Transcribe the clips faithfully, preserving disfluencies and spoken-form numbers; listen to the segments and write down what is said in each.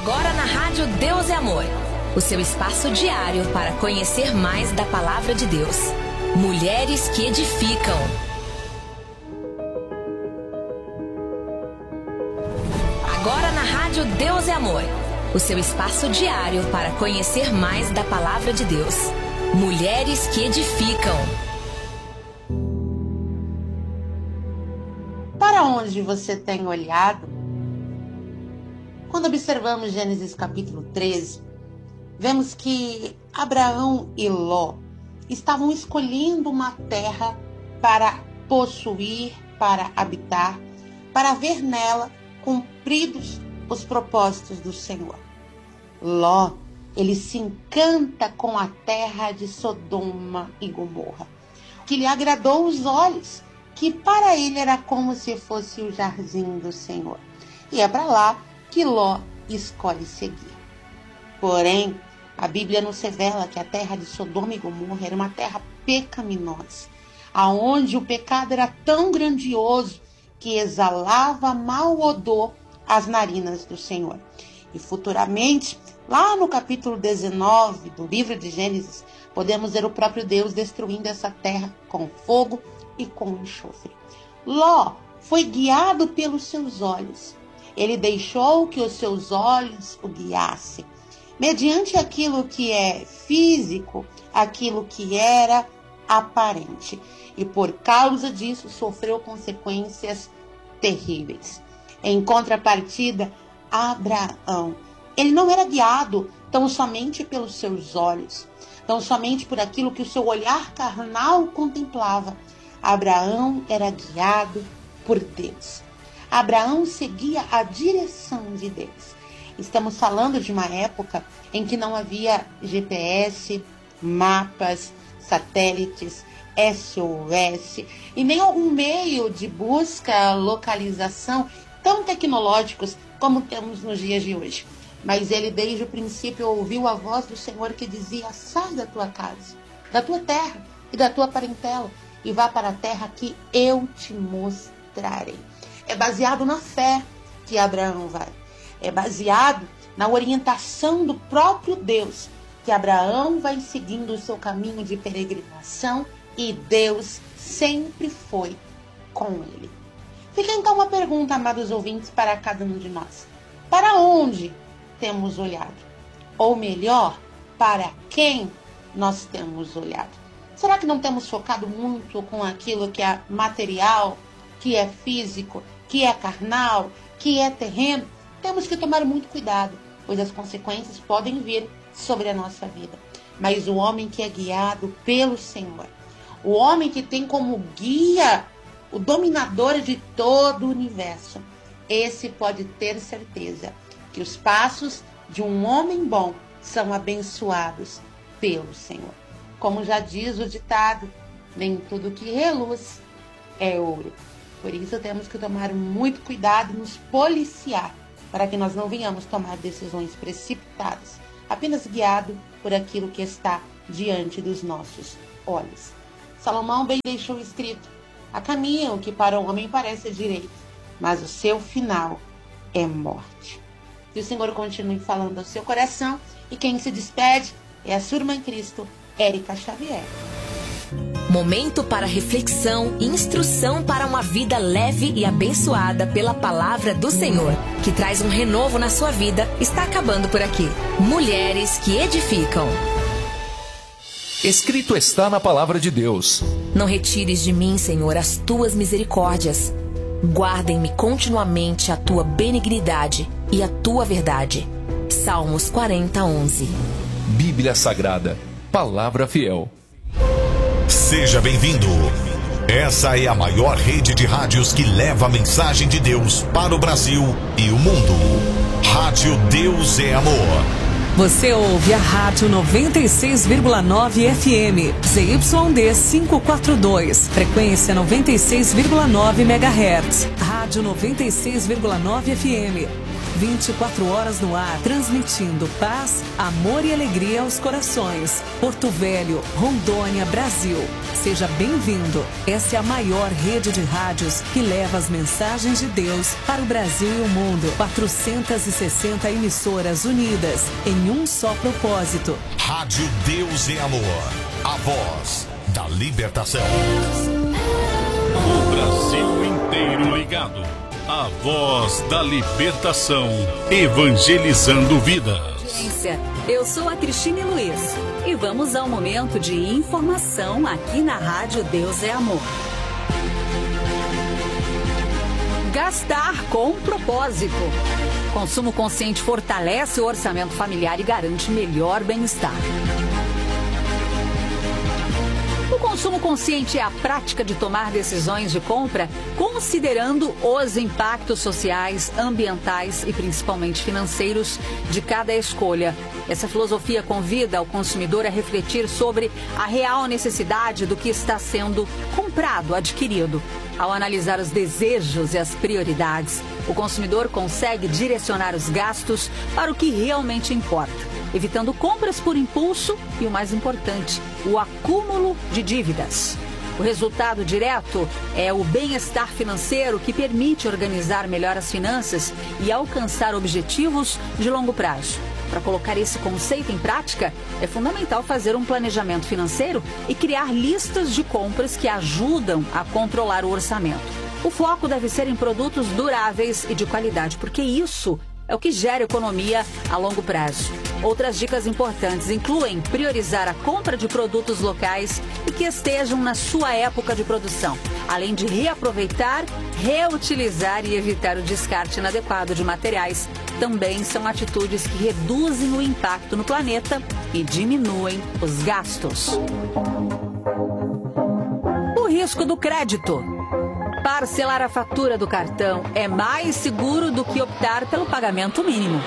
Agora na Rádio Deus é Amor, o seu espaço diário para conhecer mais da Palavra de Deus. Mulheres que edificam. Agora na Rádio Deus é Amor, o seu espaço diário para conhecer mais da Palavra de Deus. Mulheres que edificam. Para onde você tem olhado? Quando observamos Gênesis capítulo treze, vemos que Abraão e Ló estavam escolhendo uma terra para possuir, para habitar, para ver nela cumpridos os propósitos do Senhor. Ló, ele se encanta com a terra de Sodoma e Gomorra, que lhe agradou os olhos, que para ele era como se fosse o jardim do Senhor. E é para lá que Ló escolhe seguir. Porém, a Bíblia nos revela que a terra de Sodoma e Gomorra era uma terra pecaminosa, aonde o pecado era tão grandioso que exalava mau odor às narinas do Senhor. E futuramente, lá no capítulo dezenove do livro de Gênesis, podemos ver o próprio Deus destruindo essa terra com fogo e com enxofre. Ló foi guiado pelos seus olhos. Ele deixou que os seus olhos o guiassem, mediante aquilo que é físico, aquilo que era aparente. E por causa disso, sofreu consequências terríveis. Em contrapartida, Abraão, ele não era guiado tão somente pelos seus olhos, tão somente por aquilo que o seu olhar carnal contemplava. Abraão era guiado por Deus. Abraão seguia a direção de Deus. Estamos falando de uma época em que não havia G P S, mapas, satélites, S O S e nem algum meio de busca, localização tão tecnológicos como temos nos dias de hoje. Mas ele desde o princípio ouviu a voz do Senhor que dizia: sai da tua casa, da tua terra e da tua parentela e vá para a terra que eu te mostrarei. É baseado na fé que Abraão vai. É baseado na orientação do próprio Deus que Abraão vai seguindo o seu caminho de peregrinação e Deus sempre foi com ele. Fica então uma pergunta, amados ouvintes, para cada um de nós. Para onde temos olhado? Ou melhor, para quem nós temos olhado? Será que não temos focado muito com aquilo que é material, que é físico, que é carnal, que é terreno? Temos que tomar muito cuidado, pois as consequências podem vir sobre a nossa vida. Mas o homem que é guiado pelo Senhor, o homem que tem como guia o dominador de todo o universo, esse pode ter certeza que os passos de um homem bom são abençoados pelo Senhor. Como já diz o ditado, nem tudo que reluz é ouro. Por isso temos que tomar muito cuidado e nos policiar para que nós não venhamos tomar decisões precipitadas, apenas guiado por aquilo que está diante dos nossos olhos. Salomão bem deixou escrito: há caminho que para o homem parece direito, mas o seu final é morte. Que o Senhor continue falando ao seu coração, e quem se despede é a sua irmã em Cristo, Érica Xavier. Momento para reflexão e instrução para uma vida leve e abençoada pela palavra do Senhor, que traz um renovo na sua vida, está acabando por aqui. Mulheres que edificam. Escrito está na palavra de Deus: não retires de mim, Senhor, as tuas misericórdias. Guardem-me continuamente a tua benignidade e a tua verdade. Salmos quarenta, onze. Bíblia Sagrada, palavra fiel. Seja bem-vindo. Essa é a maior rede de rádios que leva a mensagem de Deus para o Brasil e o mundo. Rádio Deus é Amor. Você ouve a Rádio noventa e seis vírgula nove F M, Z Y D quinhentos e quarenta e dois, frequência noventa e seis vírgula nove megahertz. Rádio noventa e seis vírgula nove F M. vinte e quatro horas no ar, transmitindo paz, amor e alegria aos corações. Porto Velho, Rondônia, Brasil. Seja bem-vindo. Essa é a maior rede de rádios que leva as mensagens de Deus para o Brasil e o mundo. quatrocentas e sessenta emissoras unidas em um só propósito. Rádio Deus é Amor. A voz da libertação. O Brasil inteiro ligado. A voz da libertação. Evangelizando vidas. Eu sou a Cristine Luiz e vamos ao momento de informação aqui na Rádio Deus é Amor. Gastar com propósito. Consumo consciente fortalece o orçamento familiar e garante melhor bem-estar. O consumo consciente é a prática de tomar decisões de compra considerando os impactos sociais, ambientais e principalmente financeiros de cada escolha. Essa filosofia convida o consumidor a refletir sobre a real necessidade do que está sendo comprado, adquirido. Ao analisar os desejos e as prioridades, o consumidor consegue direcionar os gastos para o que realmente importa, evitando compras por impulso e, o mais importante, o acúmulo de dívidas. O resultado direto é o bem-estar financeiro que permite organizar melhor as finanças e alcançar objetivos de longo prazo. Para colocar esse conceito em prática, é fundamental fazer um planejamento financeiro e criar listas de compras que ajudam a controlar o orçamento. O foco deve ser em produtos duráveis e de qualidade, porque isso é o que gera economia a longo prazo. Outras dicas importantes incluem priorizar a compra de produtos locais e que estejam na sua época de produção, além de reaproveitar, reutilizar e evitar o descarte inadequado de materiais. Também são atitudes que reduzem o impacto no planeta e diminuem os gastos. O risco do crédito. Parcelar a fatura do cartão é mais seguro do que optar pelo pagamento mínimo.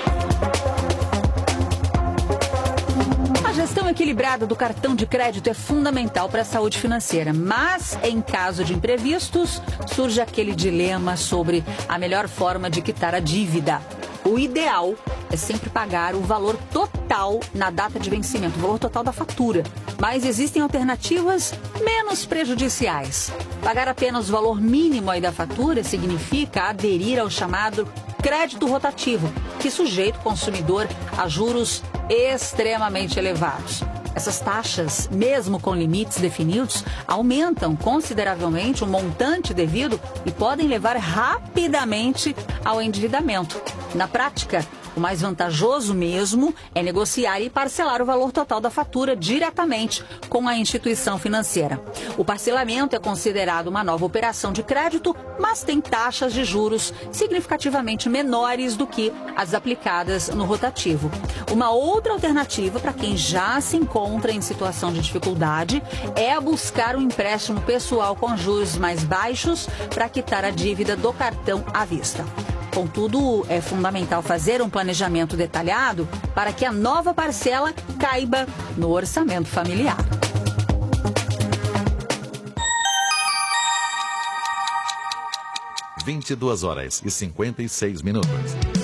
A gestão equilibrada do cartão de crédito é fundamental para a saúde financeira, mas em caso de imprevistos, surge aquele dilema sobre a melhor forma de quitar a dívida. O ideal é sempre pagar o valor total na data de vencimento, o valor total da fatura. Mas existem alternativas menos prejudiciais. Pagar apenas o valor mínimo aí da fatura significa aderir ao chamado crédito rotativo, que sujeita o consumidor a juros extremamente elevados. Essas taxas, mesmo com limites definidos, aumentam consideravelmente o montante devido e podem levar rapidamente ao endividamento. Na prática, o mais vantajoso mesmo é negociar e parcelar o valor total da fatura diretamente com a instituição financeira. O parcelamento é considerado uma nova operação de crédito, mas tem taxas de juros significativamente menores do que as aplicadas no rotativo. Uma outra alternativa para quem já se encontra em situação de dificuldade é buscar um empréstimo pessoal com juros mais baixos para quitar a dívida do cartão à vista. Contudo, é fundamental fazer um planejamento detalhado para que a nova parcela caiba no orçamento familiar. vinte e duas horas e cinquenta e seis minutos.